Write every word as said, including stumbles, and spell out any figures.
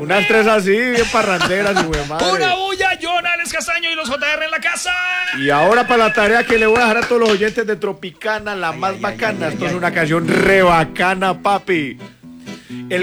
Unas tres así, bien parranderas, y güey, madre. Una bulla, John Alex Castaño y los J R en la casa. Y ahora para la tarea que le voy a dejar a todos los oyentes de Tropicana, la Ay, más ay, bacana. ay, ay, Esto ay, es ay. una canción re bacana, papi.